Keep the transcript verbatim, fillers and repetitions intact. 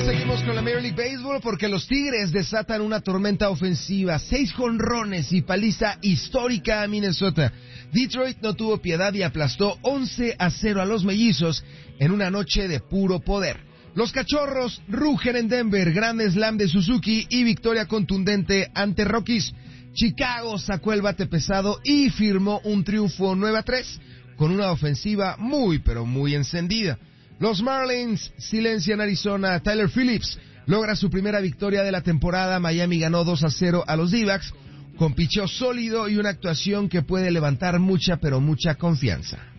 Seguimos con la Major League Baseball porque los Tigres desatan una tormenta ofensiva, seis jonrones y paliza histórica a Minnesota. Detroit no tuvo piedad y aplastó once a cero a los Mellizos en una noche de puro poder. Los Cachorros rugen en Denver, gran slam de Suzuki y victoria contundente ante Rockies. Chicago sacó el bate pesado y firmó un triunfo nueve a tres con una ofensiva muy pero muy encendida. Los Marlins silencian Arizona. Tyler Phillips logra su primera victoria de la temporada. Miami ganó dos a cero a los D-backs con picheo sólido y una actuación que puede levantar mucha pero mucha confianza.